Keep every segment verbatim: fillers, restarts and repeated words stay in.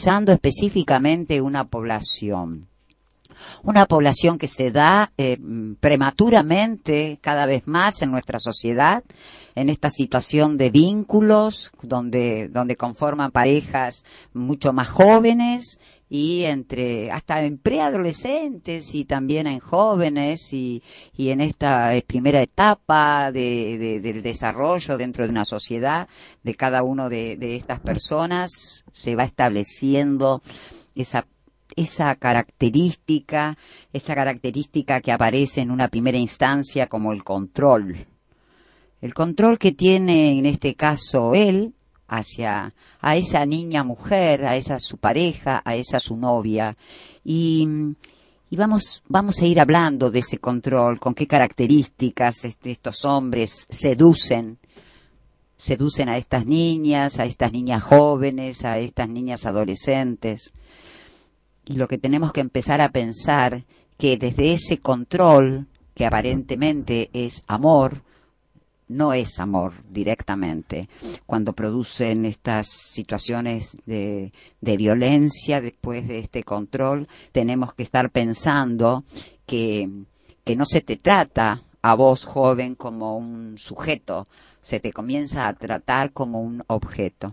analizando específicamente una población. Una población que se da eh, prematuramente cada vez más en nuestra sociedad, en esta situación de vínculos, donde, donde conforman parejas mucho más jóvenes y entre hasta en preadolescentes y también en jóvenes y, y en esta primera etapa de, de, del desarrollo dentro de una sociedad de cada uno de, de estas personas se va estableciendo esa esa característica, esta característica que aparece en una primera instancia como el control. El control que tiene en este caso él hacia a esa niña mujer, a esa su pareja, a esa su novia. Y, y vamos, vamos a ir hablando de ese control, con qué características este, estos hombres seducen, seducen a estas niñas, a estas niñas jóvenes, a estas niñas adolescentes. Y lo que tenemos que empezar a pensar que desde ese control, que aparentemente es amor, no es amor directamente. Cuando producen estas situaciones de, de violencia después de este control, tenemos que estar pensando que, que no se te trata a vos, joven, como un sujeto, se te comienza a tratar como un objeto.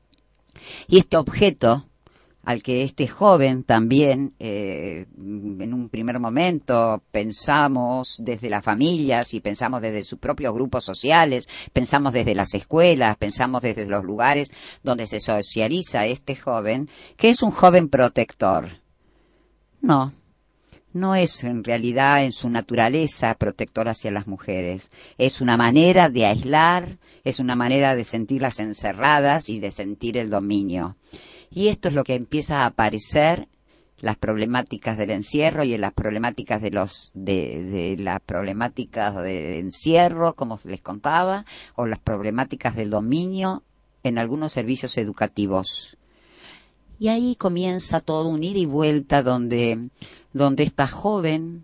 Y este objeto, al que este joven también, eh, en un primer momento, pensamos desde las familias y pensamos desde sus propios grupos sociales, pensamos desde las escuelas, pensamos desde los lugares donde se socializa este joven, que es un joven protector. No, no es en realidad en su naturaleza protector hacia las mujeres. Es una manera de aislar, es una manera de sentirlas encerradas y de sentir el dominio. Y esto es lo que empieza a aparecer, las problemáticas del encierro y en las problemáticas de los de, de las problemáticas de encierro, como les contaba, o las problemáticas del dominio en algunos servicios educativos. Y ahí comienza todo un ida y vuelta donde, donde esta joven,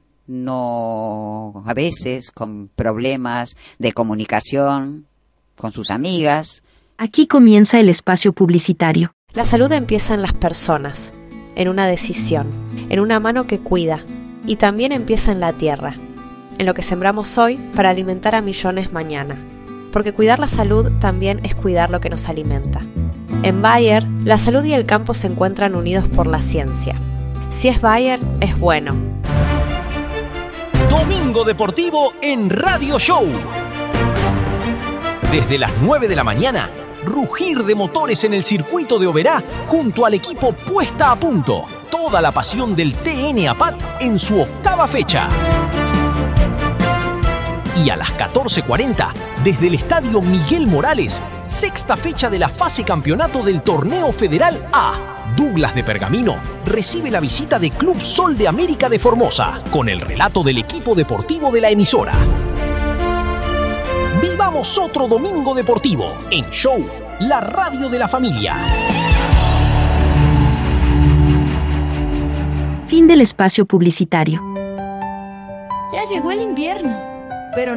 no a veces con problemas de comunicación con sus amigas. Aquí comienza el espacio publicitario. La salud empieza en las personas, en una decisión, en una mano que cuida, y también empieza en la tierra, en lo que sembramos hoy para alimentar a millones mañana, porque cuidar la salud también es cuidar lo que nos alimenta. En Bayer, la salud y el campo se encuentran unidos por la ciencia. Si es Bayer, es bueno. Domingo Deportivo en Radio Show. Desde las nueve de la mañana, rugir de motores en el circuito de Oberá junto al equipo Puesta a Punto. Toda la pasión del T N A P A T en su octava fecha. Y a las catorce cuarenta, desde el Estadio Miguel Morales, sexta fecha de la fase campeonato del Torneo Federal A. Douglas de Pergamino recibe la visita de Club Sol de América de Formosa, con el relato del equipo deportivo de la emisora. Vivamos otro domingo deportivo en Show, la radio de la familia. Fin del espacio publicitario. Ya llegó el invierno, pero